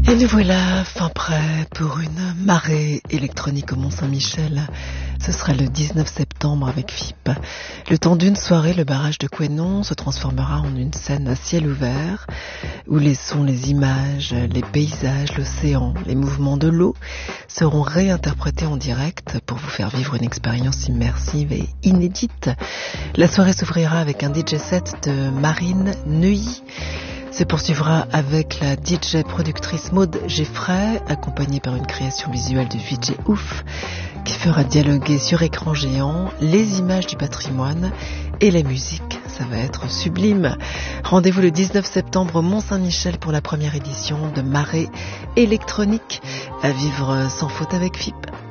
Et nous voilà fin prêts pour une marée électronique au Mont-Saint-Michel. Ce sera le 19 septembre avec FIP. Le temps d'une soirée, le barrage de Couesnon se transformera en une scène à ciel ouvert où les sons, les images, les paysages, l'océan, les mouvements de l'eau seront réinterprétés en direct pour vous faire vivre une expérience immersive et inédite. La soirée s'ouvrira avec un DJ set de Marine Neuilly. Se poursuivra avec la DJ productrice Maud Geffray, accompagnée par une création visuelle de VJ Ouf, qui fera dialoguer sur écran géant les images du patrimoine et la musique. Ça va être sublime. Rendez-vous le 19 septembre au Mont-Saint-Michel pour la première édition de Marée électronique à vivre sans faute avec FIP.